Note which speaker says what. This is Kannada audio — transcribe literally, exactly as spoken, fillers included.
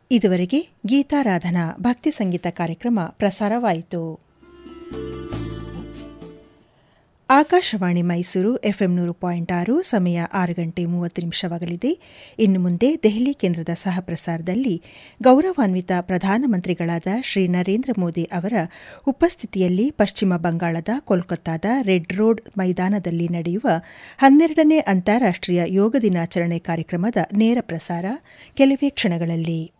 Speaker 1: ಇದುವರೆಗೆ ಗೀತಾರಾಧನಾ ಭಕ್ತಿ ಸಂಗೀತ ಕಾರ್ಯಕ್ರಮ ಪ್ರಸಾರವಾಯಿತು. ಆಕಾಶವಾಣಿ ಮೈಸೂರು ಎಫ್ಎಂ ನೂರು ಪಾಯಿಂಟ್ ಆರು, ಸಮಯ ಆರು ಗಂಟೆ ಮೂವತ್ತು ನಿಮಿಷವಾಗಲಿದೆ. ಇನ್ನು ಮುಂದೆ ದೆಹಲಿ ಕೇಂದ್ರದ ಸಹಪ್ರಸಾರದಲ್ಲಿ ಗೌರವಾನ್ವಿತ ಪ್ರಧಾನಮಂತ್ರಿಗಳಾದ ಶ್ರೀ ನರೇಂದ್ರ ಮೋದಿ ಅವರ ಉಪಸ್ಥಿತಿಯಲ್ಲಿ ಪಶ್ಚಿಮ ಬಂಗಾಳದ ಕೋಲ್ಕತ್ತಾದ ರೆಡ್ ರೋಡ್ ಮೈದಾನದಲ್ಲಿ ನಡೆಯುವ ಹನ್ನೆರಡನೇ ಅಂತಾರಾಷ್ಟೀಯ ಯೋಗ ದಿನಾಚರಣೆ ಕಾರ್ಯಕ್ರಮದ ನೇರ ಪ್ರಸಾರ ಕೆಲವೇ ಕ್ಷಣಗಳಲ್ಲಿ.